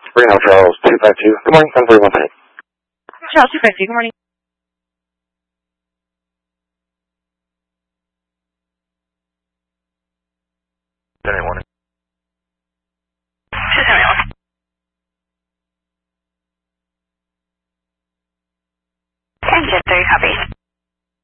Reno Charles 252. Good morning, 1041 Penny. Charles 252, good morning. Good morning.